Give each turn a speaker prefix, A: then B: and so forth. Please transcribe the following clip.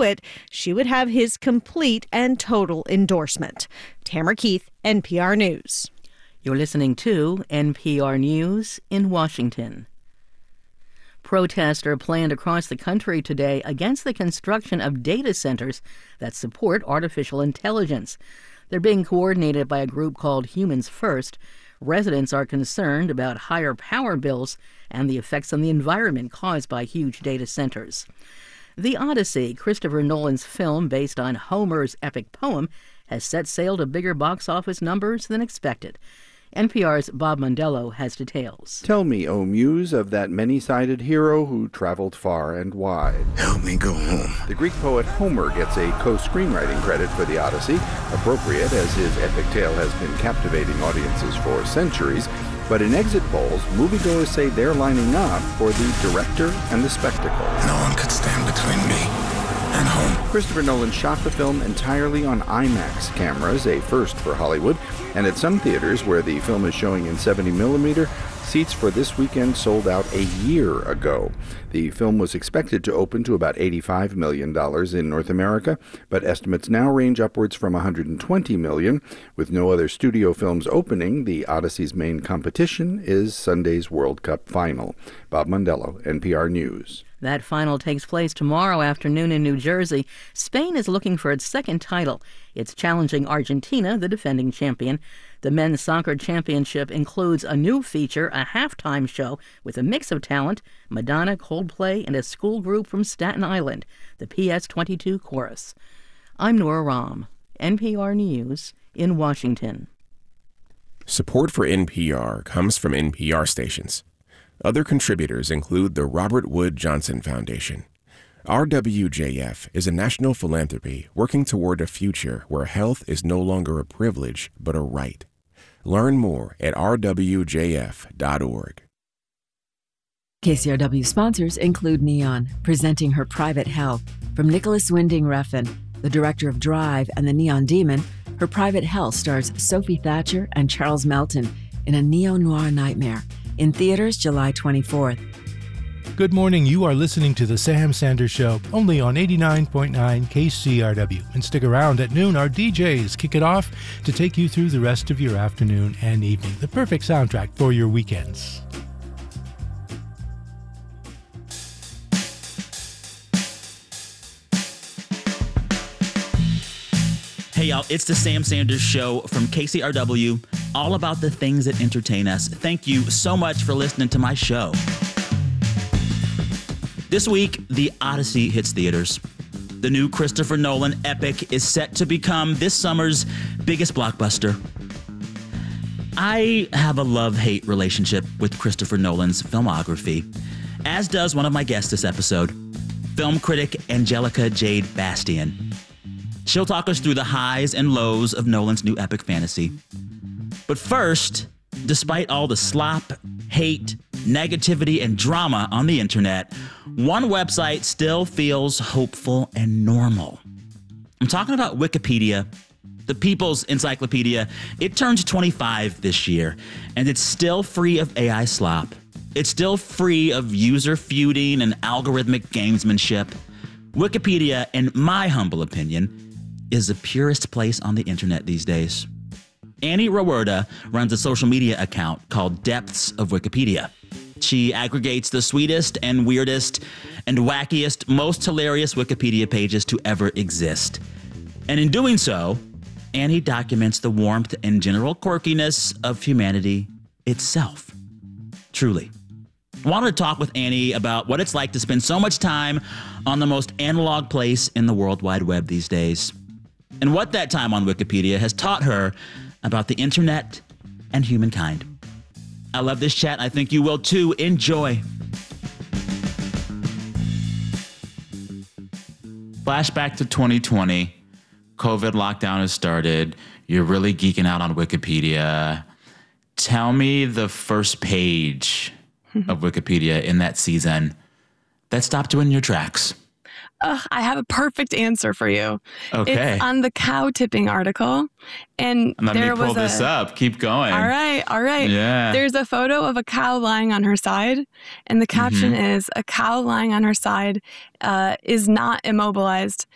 A: it, she would have his complete and total endorsement. Tamara Keith, NPR News.
B: You're listening to NPR News in Washington. Protests are planned across the country today against the construction of data centers that support artificial intelligence. They're being coordinated by a group called Humans First. Residents are concerned about higher power bills and the effects on the environment caused by huge data centers. The Odyssey, Christopher Nolan's film based on Homer's epic poem, has set sail to bigger box office numbers than expected. NPR's Bob Mondello has details.
C: Tell me, O Muse, of that many-sided hero who traveled far and wide.
D: Help me go home.
C: The Greek poet Homer gets a co-screenwriting credit for The Odyssey, appropriate as his epic tale has been captivating audiences for centuries. But in exit polls, moviegoers say they're lining up for the director and the spectacle.
D: No one could stand between me and home.
C: Christopher Nolan shot the film entirely on IMAX cameras, a first for Hollywood, and at some theaters where the film is showing in 70mm, seats for this weekend sold out a year ago. The film was expected to open to about $85 million in North America, but estimates now range upwards from $120 million. With no other studio films opening, The Odyssey's main competition is Sunday's World Cup final. Bob Mondello, NPR News.
B: That final takes place tomorrow afternoon in New Jersey. Spain is looking for its second title. It's challenging Argentina, the defending champion. The men's soccer championship includes a new feature, a halftime show with a mix of talent, Madonna, Coldplay, and a school group from Staten Island, the PS22 Chorus. I'm Nora Rahm, NPR News in Washington.
E: Support for NPR comes from NPR stations. Other contributors include the Robert Wood Johnson Foundation. RWJF is a national philanthropy working toward a future where health is no longer a privilege but a right. Learn more at rwjf.org.
F: KCRW sponsors include Neon, presenting Her Private Hell. From Nicholas Winding Refn, the director of Drive and The Neon Demon, Her Private Hell stars Sophie Thatcher and Charles Melton in a neo-noir nightmare. In theaters July 24th.
G: Good morning. You are listening to The Sam Sanders Show, only on 89.9 KCRW. And stick around at noon. Our DJs kick it off to take you through the rest of your afternoon and evening. The perfect soundtrack for your weekends.
H: Hey, y'all, it's the Sam Sanders Show from KCRW, all about the things that entertain us. Thank you so much for listening to my show. This week, The Odyssey hits theaters. The new Christopher Nolan epic is set to become this summer's biggest blockbuster. I have a love-hate relationship with Christopher Nolan's filmography, as does one of my guests this episode, film critic Angelica Jade Bastian. She'll talk us through the highs and lows of Nolan's new epic fantasy. But first, despite all the slop, hate, negativity, and drama on the internet, one website still feels hopeful and normal. I'm talking about Wikipedia, the people's encyclopedia. It turns 25 this year, and it's still free of AI slop. It's still free of user feuding and algorithmic gamesmanship. Wikipedia, in my humble opinion, is the purest place on the internet these days. Annie Rawerda runs a social media account called Depths of Wikipedia. She aggregates the sweetest and weirdest and wackiest, most hilarious Wikipedia pages to ever exist. And in doing so, Annie documents the warmth and general quirkiness of humanity itself. Truly. I wanted to talk with Annie about what it's like to spend so much time on the most analog place in the World Wide Web these days, and what that time on Wikipedia has taught her about the internet and humankind. I love this chat. I think you will too. Enjoy. Flashback to 2020. COVID lockdown has started. You're really geeking out on Wikipedia. Tell me the first page of Wikipedia in that season that stopped you in your tracks.
I: I have a perfect answer for you.
H: Okay.
I: It's on the cow tipping article. And
H: let me pull this up. Keep going.
I: All right.
H: Yeah.
I: There's a photo of a cow lying on her side. And the caption is, a cow lying on her side is not immobilized.